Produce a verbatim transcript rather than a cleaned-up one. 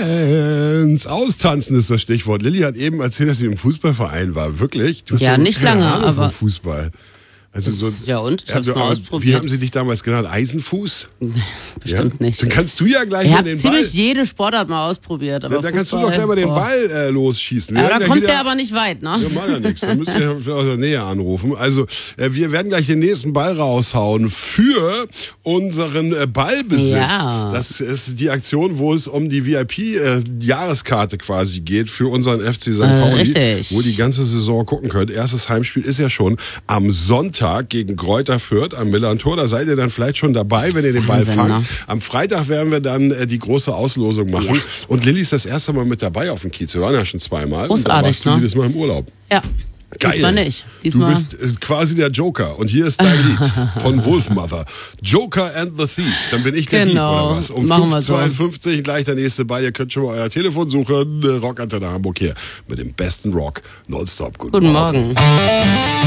eins. Austanzen ist das Stichwort. Lilly hat eben erzählt, dass sie im Fußballverein war. Wirklich? Du hast ja, nicht keine lange, Ahnung aber vom Fußball. Also so, ja und? Ich hab's also, mal ausprobiert. Wie haben sie dich damals genannt? Eisenfuß? Bestimmt ja? nicht. Dann kannst du ja gleich Ich mal habe den Ball... ziemlich jede Sportart mal ausprobiert. Aber Ja, dann kannst du Fußball, doch gleich mal den boah. Ball äh, losschießen. Wir Ja, werden da ja kommt wieder- der aber nicht weit, ne? Ja, macht ja nichts. Dann müsst ihr aus der Nähe anrufen. Also, äh, wir werden gleich den nächsten Ball raushauen für unseren äh, Ballbesitz. Ja. Das ist die Aktion, wo es um die V I P-Jahreskarte quasi geht für unseren F C Sankt Äh, Pauli, richtig. wo die ganze Saison gucken könnt. Erstes Heimspiel ist ja schon am Sonntag gegen Greuther Fürth am Millern-Tor. Da seid ihr dann vielleicht schon dabei, wenn ihr den Ball Wahnsinn, fangt. ne? Am Freitag werden wir dann äh, die große Auslosung machen. Ja. Und Lilly ist das erste Mal mit dabei auf dem Kiez. Wir waren ja schon zweimal. Und da Großartig, warst du ne? jedes Mal im Urlaub. Ja. Geil. Diesmal nicht. Diesmal Du bist äh, quasi der Joker. Und hier ist dein Lied von Wolfmother. Joker and the Thief. Dann bin ich der Genau. Dieb, oder was? Um Machen wir fünf so. zweiundfünfzig gleich der nächste Ball. Ihr könnt schon mal euer Telefon suchen. Rockantenne Hamburg hier. Mit dem besten Rock. Nonstop. Guten, Guten Morgen.